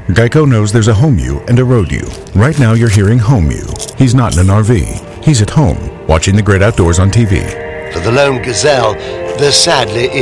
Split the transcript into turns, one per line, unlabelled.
Geico knows there's a home you and a road you. Right now you're hearing home you. He's not in an RV. He's at home, watching the great outdoors on TV.
For the lone gazelle, there sadly